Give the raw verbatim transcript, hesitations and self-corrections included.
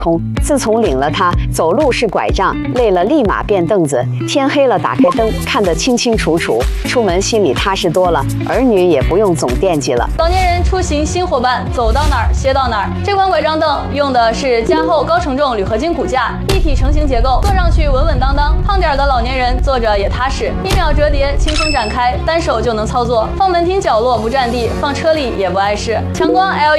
空。自从领了它，走路是拐杖，累了立马变凳子，天黑了打开灯，看得清清楚楚，出门心里踏实多了，儿女也不用总惦记了。 老年人出行新伙伴，走到哪儿歇到哪儿。这款拐杖凳用的是加厚高承重铝合金骨架，一体成型结构，坐上去稳稳当当。胖点的老年人坐着也踏实，一秒折叠，轻松展开，单手就能操作，放门厅角落不占地，放车里也不碍事。强光 L E D